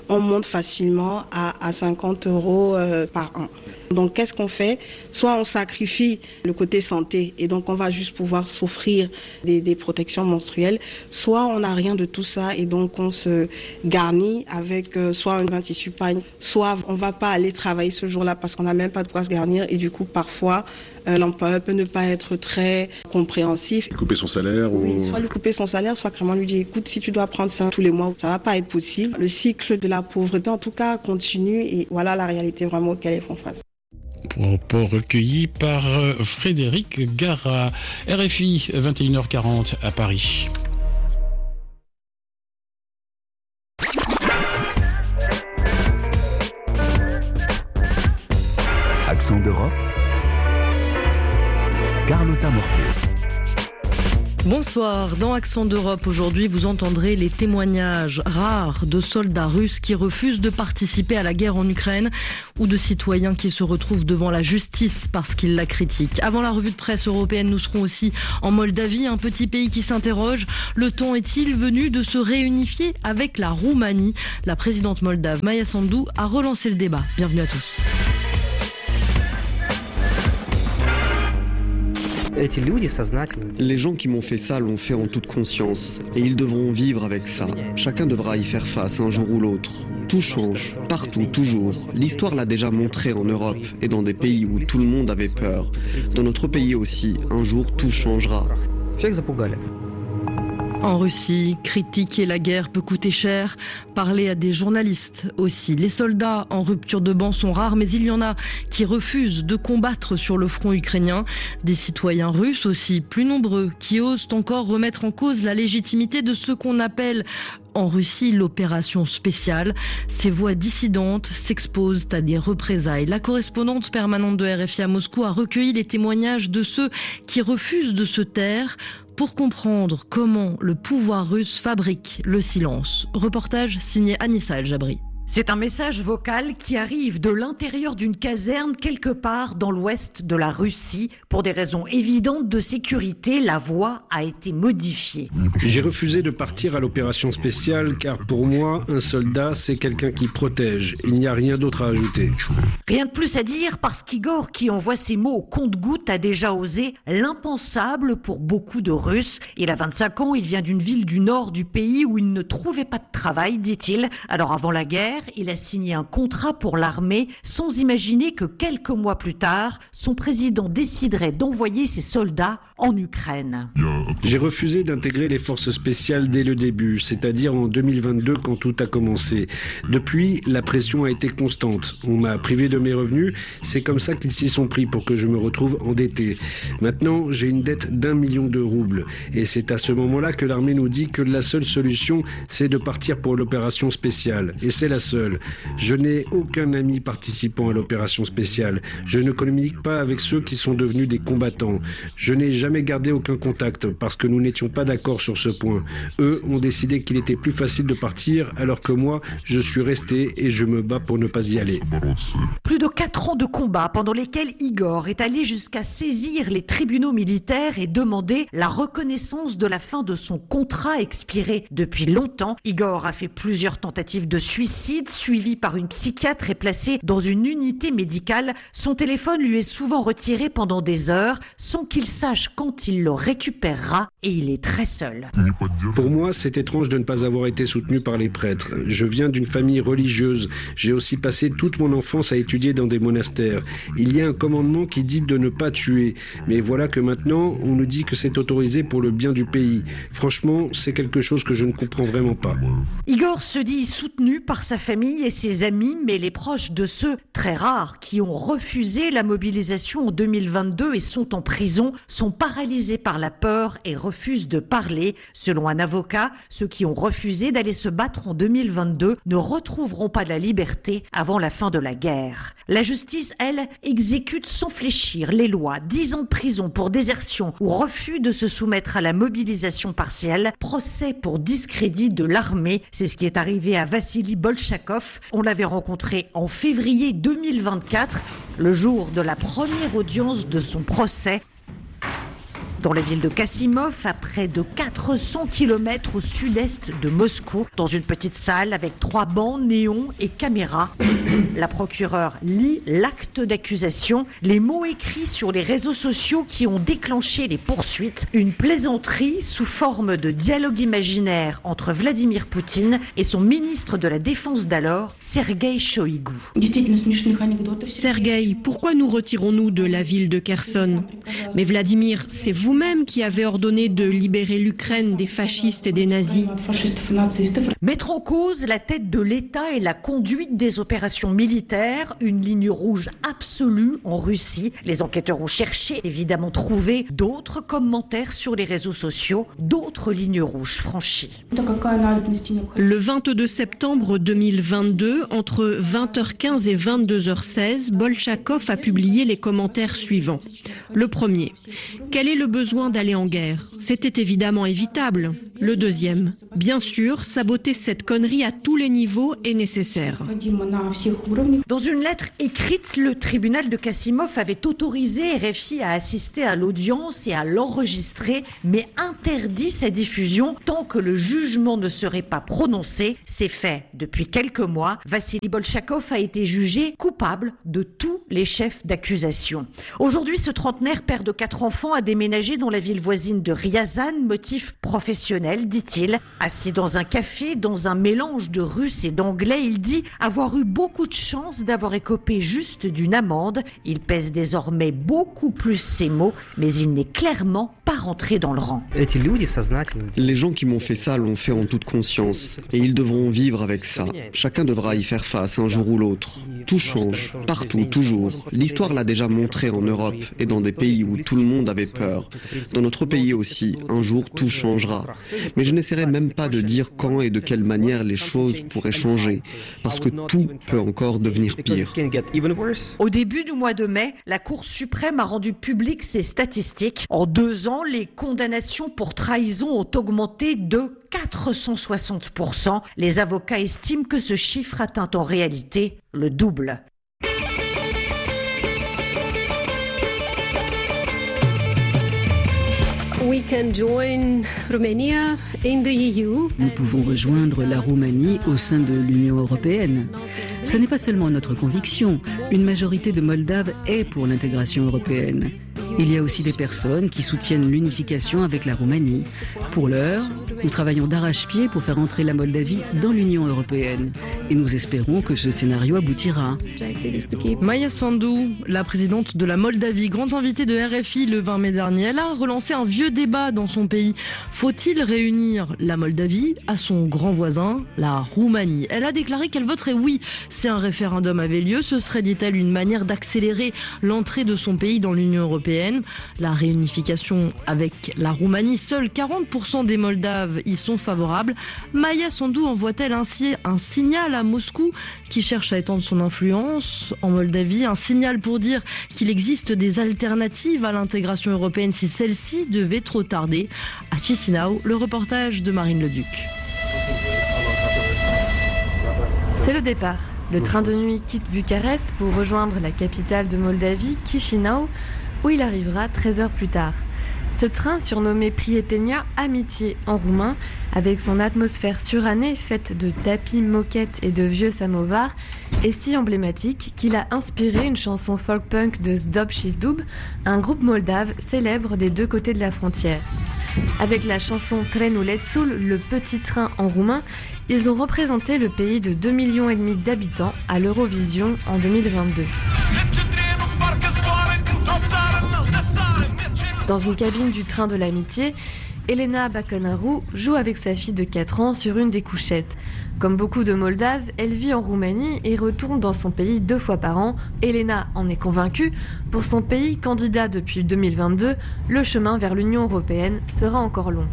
on monte facilement à 50 € par an. Donc, qu'est-ce qu'on fait? Soit on sacrifie le côté santé et donc on va juste pouvoir s'offrir des protections menstruelles, soit on n'a rien de tout ça et donc on se garnit avec soit un tissu pagne, soit on va pas aller travailler ce jour-là parce qu'on n'a même pas de quoi se garnir et du coup, parfois, l'employeur peut ne pas être très compréhensif. Couper son salaire Oui, soit lui couper son salaire, soit carrément lui dire, écoute, si tu dois prendre ça tous les mois, ça va pas être possible. Le cycle de la pauvreté, en tout cas, continue et voilà la réalité vraiment auquel ils font face. Propos recueillis par Frédéric Gara. RFI, 21h40 à Paris. Accent d'Europe, Carlotta Mortier. Bonsoir, dans Accent d'Europe aujourd'hui vous entendrez les témoignages rares de soldats russes qui refusent de participer à la guerre en Ukraine ou de citoyens qui se retrouvent devant la justice parce qu'ils la critiquent. Avant la revue de presse européenne, nous serons aussi en Moldavie, un petit pays qui s'interroge. Le temps est-il venu de se réunifier avec la Roumanie? La présidente moldave Maia Sandu a relancé le débat. Bienvenue à tous. Les gens qui m'ont fait ça l'ont fait en toute conscience et ils devront vivre avec ça. Chacun devra y faire face un jour ou l'autre. Tout change, partout, toujours. L'histoire l'a déjà montré en Europe et dans des pays où tout le monde avait peur. Dans notre pays aussi, un jour tout changera. En Russie, critiquer la guerre peut coûter cher. Parler à des journalistes aussi. Les soldats en rupture de banc sont rares, mais il y en a qui refusent de combattre sur le front ukrainien. Des citoyens russes aussi, plus nombreux, qui osent encore remettre en cause la légitimité de ce qu'on appelle en Russie l'opération spéciale. Ces voix dissidentes s'exposent à des représailles. La correspondante permanente de RFI à Moscou a recueilli les témoignages de ceux qui refusent de se taire pour comprendre comment le pouvoir russe fabrique le silence. Reportage signé Anissa El-Jabri. C'est un message vocal qui arrive de l'intérieur d'une caserne quelque part dans l'ouest de la Russie. Pour des raisons évidentes de sécurité, la voix a été modifiée. J'ai refusé de partir à l'opération spéciale car pour moi, un soldat, c'est quelqu'un qui protège. Il n'y a rien d'autre à ajouter. Rien de plus à dire parce qu'Igor, qui envoie ces mots au compte-gouttes, a déjà osé l'impensable pour beaucoup de Russes. Il a 25 ans, il vient d'une ville du nord du pays où il ne trouvait pas de travail, dit-il. Alors avant la guerre, il a signé un contrat pour l'armée sans imaginer que quelques mois plus tard, son président déciderait d'envoyer ses soldats en Ukraine. J'ai refusé d'intégrer les forces spéciales dès le début, c'est-à-dire en 2022 quand tout a commencé. Depuis, la pression a été constante. On m'a privé de mes revenus, c'est comme ça qu'ils s'y sont pris pour que je me retrouve endetté. Maintenant, j'ai une dette d'1 million de roubles et c'est à ce moment-là que l'armée nous dit que la seule solution, c'est de partir pour l'opération spéciale. Et c'est la seule. Je n'ai aucun ami participant à l'opération spéciale. Je ne communique pas avec ceux qui sont devenus des combattants. Je n'ai jamais gardé aucun contact parce que nous n'étions pas d'accord sur ce point. Eux ont décidé qu'il était plus facile de partir alors que moi, je suis resté et je me bats pour ne pas y aller. Plus de 4 ans de combat pendant lesquels Igor est allé jusqu'à saisir les tribunaux militaires et demander la reconnaissance de la fin de son contrat expiré depuis longtemps. Igor a fait plusieurs tentatives de suicide suivi par une psychiatre et placé dans une unité médicale. Son téléphone lui est souvent retiré pendant des heures sans qu'il sache quand il le récupérera et il est très seul. Pour moi, c'est étrange de ne pas avoir été soutenu par les prêtres. Je viens d'une famille religieuse. J'ai aussi passé toute mon enfance à étudier dans des monastères. Il y a un commandement qui dit de ne pas tuer. Mais voilà que maintenant, on nous dit que c'est autorisé pour le bien du pays. Franchement, c'est quelque chose que je ne comprends vraiment pas. Igor se dit soutenu par sa famille et ses amis, mais les proches de ceux, très rares, qui ont refusé la mobilisation en 2022 et sont en prison, sont paralysés par la peur et refusent de parler. Selon un avocat, ceux qui ont refusé d'aller se battre en 2022 ne retrouveront pas la liberté avant la fin de la guerre. La justice, elle, exécute sans fléchir les lois. 10 ans de prison pour désertion ou refus de se soumettre à la mobilisation partielle. Procès pour discrédit de l'armée. C'est ce qui est arrivé à Vassili Bolchakov. On l'avait rencontré en février 2024, le jour de la première audience de son procès. Dans la ville de Kassimov, à près de 400 km au sud-est de Moscou, dans une petite salle avec 3 bancs, néons et caméras, la procureure lit l'acte d'accusation, les mots écrits sur les réseaux sociaux qui ont déclenché les poursuites, une plaisanterie sous forme de dialogue imaginaire entre Vladimir Poutine et son ministre de la Défense d'alors, Sergueï Shoïgu. Sergueï, pourquoi nous retirons-nous de la ville de Kherson ? Mais Vladimir, c'est vous-même qui avez ordonné de libérer l'Ukraine des fascistes et des nazis. Mettre en cause la tête de l'État et la conduite des opérations militaires, une ligne rouge absolue en Russie. Les enquêteurs ont cherché, évidemment trouvé d'autres commentaires sur les réseaux sociaux, d'autres lignes rouges franchies. Le 22 septembre 2022, entre 20h15 et 22h16, Bolchakov a publié les commentaires suivants. Le premier, quel est le besoin d'aller en guerre ? C'était évidemment évitable. Le deuxième, bien sûr, saboter cette connerie à tous les niveaux est nécessaire. Dans une lettre écrite, le tribunal de Kassimov avait autorisé RFI à assister à l'audience et à l'enregistrer, mais interdit sa diffusion tant que le jugement ne serait pas prononcé. C'est fait depuis quelques mois. Vassili Bolchakov a été jugé coupable de tous les chefs d'accusation. Aujourd'hui, ce trentenaire, père de 4 enfants, a déménagé dans la ville voisine de Ryazan, motif professionnel, dit-il. Assis dans un café, dans un mélange de russe et d'anglais, il dit avoir eu beaucoup de chance d'avoir écopé juste d'une amende. Il pèse désormais beaucoup plus ses mots, mais il n'est clairement pas rentré dans le rang. Les gens qui m'ont fait ça l'ont fait en toute conscience, et ils devront vivre avec ça. Chacun devra y faire face un jour ou l'autre. Tout change, partout, toujours. L'histoire l'a déjà montré en Europe et dans des pays où tout le monde avait peur. Dans notre pays aussi, un jour tout changera. Mais je n'essaierai même pas de dire quand et de quelle manière les choses pourraient changer, parce que tout peut encore devenir pire. Au début du mois de mai, la Cour suprême a rendu publiques ses statistiques. En 2 ans, les condamnations pour trahison ont augmenté de 460%. Les avocats estiment que ce chiffre atteint en réalité le double. Nous pouvons rejoindre la Roumanie au sein de l'Union européenne. Ce n'est pas seulement notre conviction. Une majorité de Moldaves est pour l'intégration européenne. Il y a aussi des personnes qui soutiennent l'unification avec la Roumanie. Pour l'heure, nous travaillons d'arrache-pied pour faire entrer la Moldavie dans l'Union européenne. Et nous espérons que ce scénario aboutira. Maia Sandu, la présidente de la Moldavie, grande invitée de RFI le 20 mai dernier, elle a relancé un vieux débat dans son pays. Faut-il réunir la Moldavie à son grand voisin, la Roumanie ? Elle a déclaré qu'elle voterait oui si un référendum avait lieu. Ce serait, dit-elle, une manière d'accélérer l'entrée de son pays dans l'Union européenne. La réunification avec la Roumanie, seuls 40% des Moldaves y sont favorables. Maia Sandu envoie-t-elle ainsi un signal à Moscou qui cherche à étendre son influence en Moldavie, un signal pour dire qu'il existe des alternatives à l'intégration européenne si celle-ci devait trop tarder. À Chisinau, le reportage de Marine Leduc. C'est le départ. Le train de nuit quitte Bucarest pour rejoindre la capitale de Moldavie, Chisinau, où il arrivera 13 heures plus tard. Ce train, surnommé Prietenia Amitié en roumain, avec son atmosphère surannée faite de tapis, moquettes et de vieux samovars, est si emblématique qu'il a inspiré une chanson folk-punk de Zdob Shizdub, un groupe moldave célèbre des 2 côtés de la frontière. Avec la chanson Trenulețul, le petit train en roumain, ils ont représenté le pays de 2,5 millions d'habitants à l'Eurovision en 2022. Dans une cabine du train de l'amitié, Elena Bacănaru joue avec sa fille de 4 ans sur une des couchettes. Comme beaucoup de Moldaves, elle vit en Roumanie et retourne dans son pays 2 fois par an. Elena en est convaincue. Pour son pays, candidat depuis 2022, le chemin vers l'Union européenne sera encore long.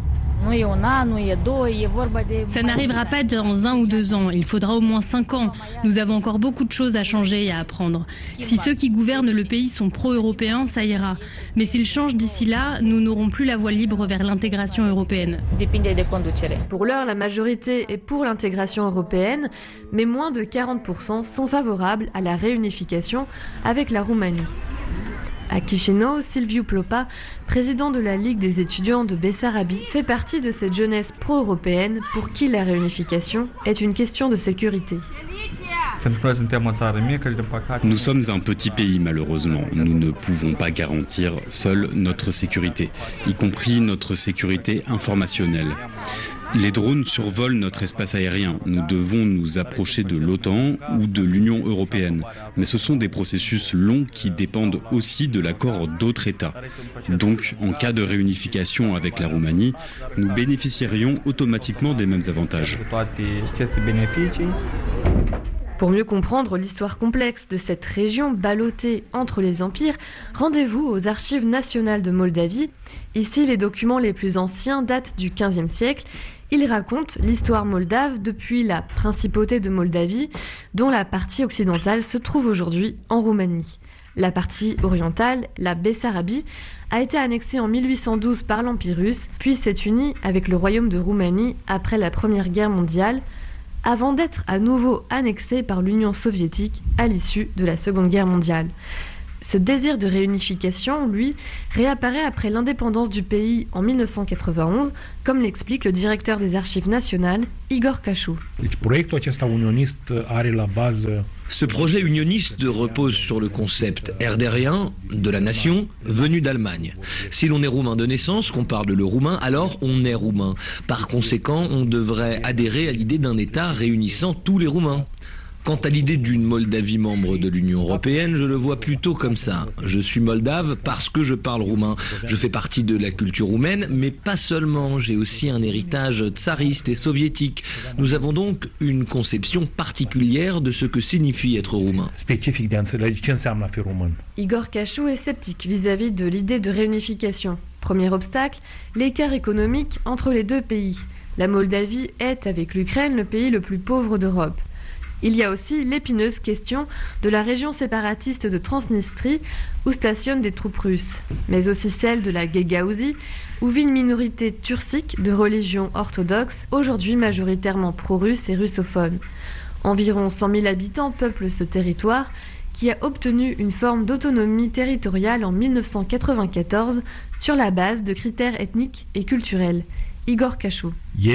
Ça n'arrivera pas dans 1 ou 2 ans, il faudra au moins 5 ans. Nous avons encore beaucoup de choses à changer et à apprendre. Si ceux qui gouvernent le pays sont pro-européens, ça ira. Mais s'ils changent d'ici là, nous n'aurons plus la voie libre vers l'intégration européenne. Pour l'heure, la majorité est pour l'intégration européenne, mais moins de 40% sont favorables à la réunification avec la Roumanie. À Chișinău, Silviu Plopa, président de la Ligue des étudiants de Bessarabie, fait partie de cette jeunesse pro-européenne pour qui la réunification est une question de sécurité. Nous sommes un petit pays malheureusement. Nous ne pouvons pas garantir seuls notre sécurité, y compris notre sécurité informationnelle. Les drones survolent notre espace aérien. Nous devons nous approcher de l'OTAN ou de l'Union européenne. Mais ce sont des processus longs qui dépendent aussi de l'accord d'autres États. Donc, en cas de réunification avec la Roumanie, nous bénéficierions automatiquement des mêmes avantages. Pour mieux comprendre l'histoire complexe de cette région ballottée entre les empires, rendez-vous aux Archives nationales de Moldavie. Ici, les documents les plus anciens datent du XVe siècle. Ils racontent l'histoire moldave depuis la principauté de Moldavie, dont la partie occidentale se trouve aujourd'hui en Roumanie. La partie orientale, la Bessarabie, a été annexée en 1812 par l'Empire russe, puis s'est unie avec le royaume de Roumanie après la Première Guerre mondiale, avant d'être à nouveau annexée par l'Union soviétique à l'issue de la Seconde Guerre mondiale. Ce désir de réunification, lui, réapparaît après l'indépendance du pays en 1991, comme l'explique le directeur des Archives nationales, Igor Cachou. Ce projet unioniste repose sur le concept erdérien de la nation venue d'Allemagne. Si l'on est roumain de naissance, qu'on parle le roumain, alors on est roumain. Par conséquent, on devrait adhérer à l'idée d'un État réunissant tous les Roumains. Quant à l'idée d'une Moldavie membre de l'Union européenne, je le vois plutôt comme ça. Je suis moldave parce que je parle roumain. Je fais partie de la culture roumaine, mais pas seulement. J'ai aussi un héritage tsariste et soviétique. Nous avons donc une conception particulière de ce que signifie être roumain. Igor Cachou est sceptique vis-à-vis de l'idée de réunification. Premier obstacle, l'écart économique entre les deux pays. La Moldavie est, avec l'Ukraine, le pays le plus pauvre d'Europe. Il y a aussi l'épineuse question de la région séparatiste de Transnistrie où stationnent des troupes russes, mais aussi celle de la Gagaouzie où vit une minorité turcique de religion orthodoxe, aujourd'hui majoritairement pro-russe et russophone. Environ 100 000 habitants peuplent ce territoire qui a obtenu une forme d'autonomie territoriale en 1994 sur la base de critères ethniques et culturels. Igor Cachou.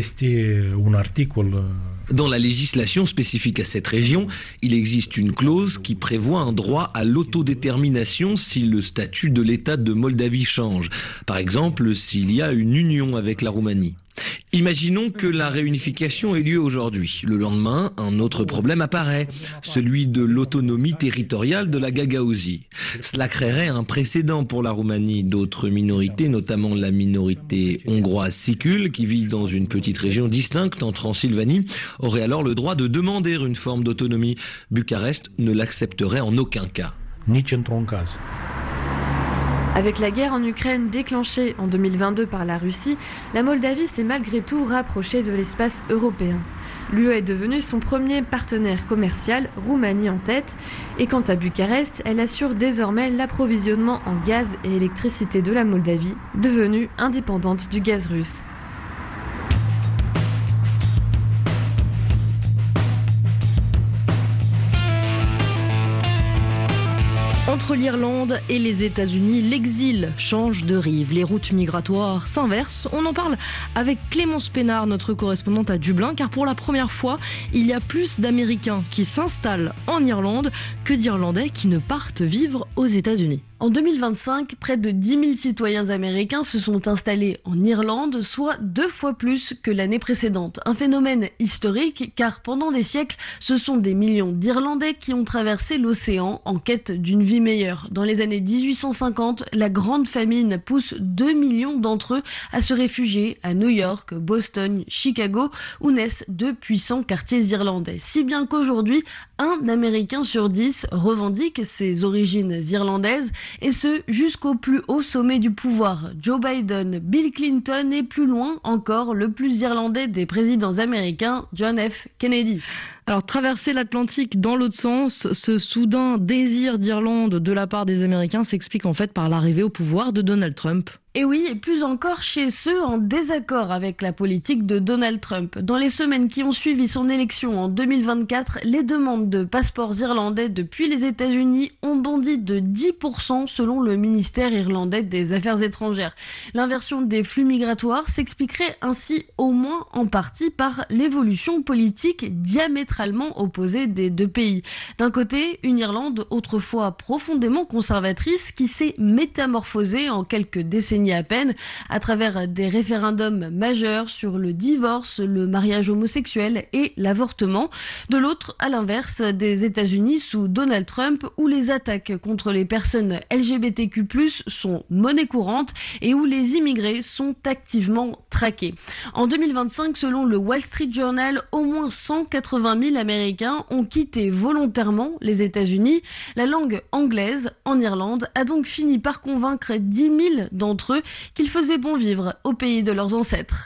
Dans la législation spécifique à cette région, il existe une clause qui prévoit un droit à l'autodétermination si le statut de l'État de Moldavie change. Par exemple, s'il y a une union avec la Roumanie. Imaginons que la réunification ait lieu aujourd'hui. Le lendemain, un autre problème apparaît, celui de l'autonomie territoriale de la Gagaouzie. Cela créerait un précédent pour la Roumanie. D'autres minorités, notamment la minorité hongroise sicule, qui vit dans une petite région distincte en Transylvanie, auraient alors le droit de demander une forme d'autonomie. Bucarest ne l'accepterait en aucun cas. Avec la guerre en Ukraine déclenchée en 2022 par la Russie, la Moldavie s'est malgré tout rapprochée de l'espace européen. L'UE est devenue son premier partenaire commercial, Roumanie en tête, et quant à Bucarest, elle assure désormais l'approvisionnement en gaz et électricité de la Moldavie, devenue indépendante du gaz russe. Entre l'Irlande et les États-Unis, l'exil change de rive. Les routes migratoires s'inversent. On en parle avec Clémence Pénard, notre correspondante à Dublin, car pour la première fois, il y a plus d'Américains qui s'installent en Irlande que d'Irlandais qui ne partent vivre aux États-Unis. En 2025, près de 10 000 citoyens américains se sont installés en Irlande, soit 2 fois plus que l'année précédente. Un phénomène historique, car pendant des siècles, ce sont des millions d'Irlandais qui ont traversé l'océan en quête d'une vie meilleure. Dans les années 1850, la grande famine pousse 2 millions d'entre eux à se réfugier à New York, Boston, Chicago, où naissent 2 puissants quartiers irlandais. Si bien qu'aujourd'hui, un Américain sur 10 revendique ses origines irlandaises, et ce jusqu'au plus haut sommet du pouvoir. Joe Biden, Bill Clinton et plus loin encore le plus irlandais des présidents américains, John F. Kennedy. Alors, traverser l'Atlantique dans l'autre sens, ce soudain désir d'Irlande de la part des Américains s'explique en fait par l'arrivée au pouvoir de Donald Trump. Et oui, et plus encore chez ceux en désaccord avec la politique de Donald Trump. Dans les semaines qui ont suivi son élection en 2024, les demandes de passeports irlandais depuis les États-Unis ont bondi de 10% selon le ministère irlandais des Affaires étrangères. L'inversion des flux migratoires s'expliquerait ainsi au moins en partie par l'évolution politique diamétralement opposée des deux pays. D'un côté, une Irlande autrefois profondément conservatrice qui s'est métamorphosée en quelques décennies à peine à travers des référendums majeurs sur le divorce, le mariage homosexuel et l'avortement. De l'autre, à l'inverse, des États-Unis sous Donald Trump où les attaques contre les personnes LGBTQ+ sont monnaie courante et où les immigrés sont activement traqués. En 2025, selon le Wall Street Journal, au moins 180 000 Américains ont quitté volontairement les États-Unis. La langue anglaise en Irlande a donc fini par convaincre 10 000 d'entre eux qu'il faisait bon vivre au pays de leurs ancêtres.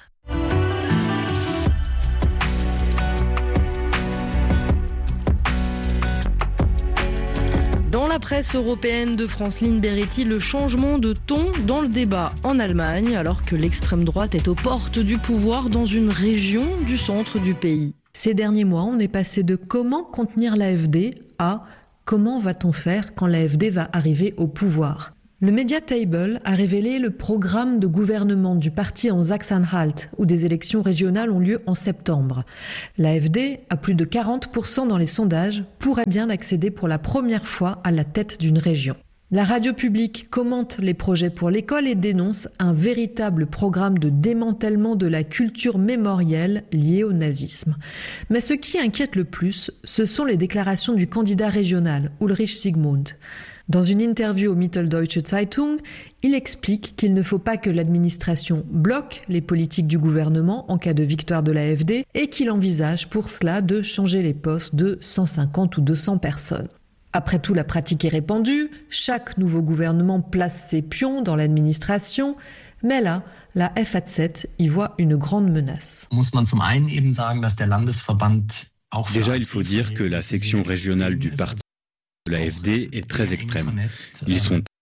Dans la presse européenne de Franceline Beretti, le changement de ton dans le débat en Allemagne, alors que l'extrême droite est aux portes du pouvoir dans une région du centre du pays. Ces derniers mois, on est passé de comment contenir l'AfD à comment va-t-on faire quand l'AfD va arriver au pouvoir. Le Media Table a révélé le programme de gouvernement du parti en Sachsen-Anhalt, où des élections régionales ont lieu en septembre. L'AfD, à plus de 40% dans les sondages, pourrait bien accéder pour la première fois à la tête d'une région. La radio publique commente les projets pour l'école et dénonce un véritable programme de démantèlement de la culture mémorielle liée au nazisme. Mais ce qui inquiète le plus, ce sont les déclarations du candidat régional, Ulrich Sigmund. Dans une interview au Mitteldeutsche Zeitung, il explique qu'il ne faut pas que l'administration bloque les politiques du gouvernement en cas de victoire de l'AfD et qu'il envisage pour cela de changer les postes de 150 ou 200 personnes. Après tout, la pratique est répandue, chaque nouveau gouvernement place ses pions dans l'administration, mais là, la FAZ y voit une grande menace. Déjà, il faut dire que la section régionale du parti de l'AfD est très extrême. Ils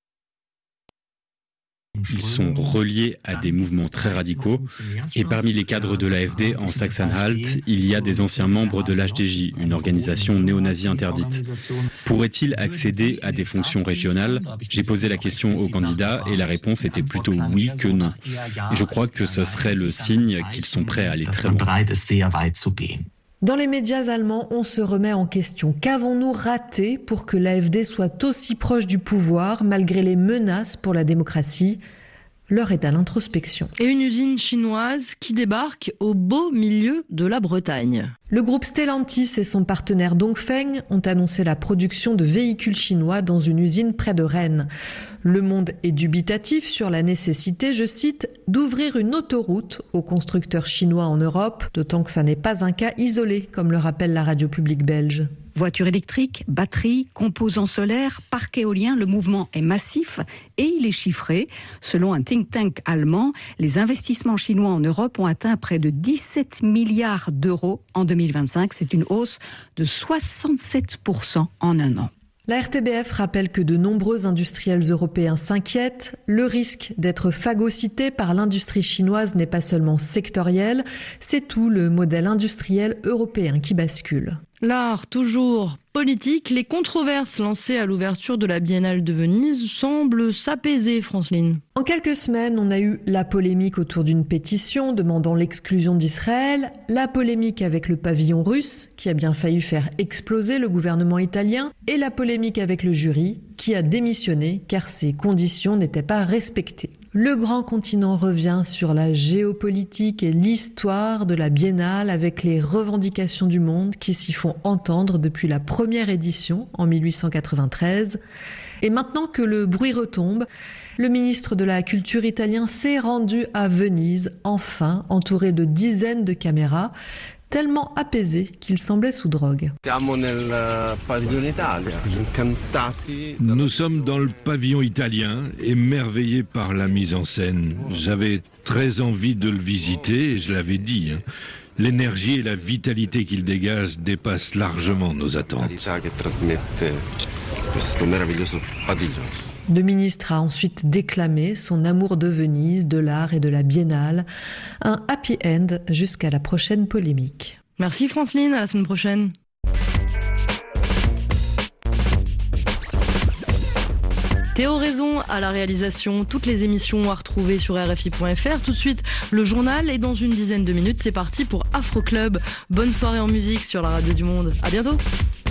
sont reliés à des mouvements très radicaux et parmi les cadres de l'AfD en Sachsen-Anhalt, il y a des anciens membres de l'HDJ, une organisation néo-nazie interdite. Pourraient-ils accéder à des fonctions régionales ? J'ai posé la question aux candidats et la réponse était plutôt oui que non. Et je crois que ce serait le signe qu'ils sont prêts à aller très loin. Dans les médias allemands, on se remet en question. Qu'avons-nous raté pour que l'AfD soit aussi proche du pouvoir malgré les menaces pour la démocratie ? L'heure est à l'introspection. Et une usine chinoise qui débarque au beau milieu de la Bretagne. Le groupe Stellantis et son partenaire Dongfeng ont annoncé la production de véhicules chinois dans une usine près de Rennes. Le Monde est dubitatif sur la nécessité, je cite, d'ouvrir une autoroute aux constructeurs chinois en Europe, d'autant que ça n'est pas un cas isolé, comme le rappelle la radio publique belge. Voitures électriques, batteries, composants solaires, parcs éoliens, le mouvement est massif et il est chiffré. Selon un think tank allemand, les investissements chinois en Europe ont atteint près de 17 milliards d'euros en 2025. C'est une hausse de 67% en un an. La RTBF rappelle que de nombreux industriels européens s'inquiètent. Le risque d'être phagocyté par l'industrie chinoise n'est pas seulement sectoriel, c'est tout le modèle industriel européen qui bascule. L'art, toujours politique, les controverses lancées à l'ouverture de la Biennale de Venise semblent s'apaiser, Franceline. En quelques semaines, on a eu la polémique autour d'une pétition demandant l'exclusion d'Israël, la polémique avec le pavillon russe, qui a bien failli faire exploser le gouvernement italien, et la polémique avec le jury, qui a démissionné car ses conditions n'étaient pas respectées. Le grand continent revient sur la géopolitique et l'histoire de la Biennale avec les revendications du monde qui s'y font entendre depuis la première édition en 1893. Et maintenant que le bruit retombe, le ministre de la Culture italien s'est rendu à Venise, enfin entouré de dizaines de caméras, tellement apaisé qu'il semblait sous drogue. Nous sommes dans le pavillon italien, émerveillés par la mise en scène. J'avais très envie de le visiter et je l'avais dit. L'énergie et la vitalité qu'il dégage dépassent largement nos attentes. Le ministre a ensuite déclamé son amour de Venise, de l'art et de la biennale. Un happy end jusqu'à la prochaine polémique. Merci Franceline, à la semaine prochaine. Théo Raison à la réalisation. Toutes les émissions à retrouver sur RFI.fr. Tout de suite, le journal. Et dans une dizaine de minutes, c'est parti pour Afro Club. Bonne soirée en musique sur la radio du Monde. À bientôt.